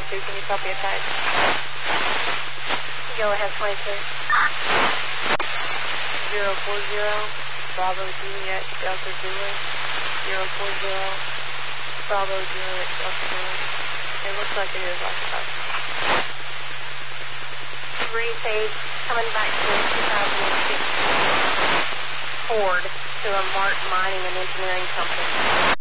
22. Can you copy a tag? Go ahead, 22. 040, Bravo Juliet, Delta Zulu. 040, Bravo Juliet, Delta Zulu. It looks like it is occupied. Received, coming back to 2006 Ford to a Mark Mining and Engineering Company.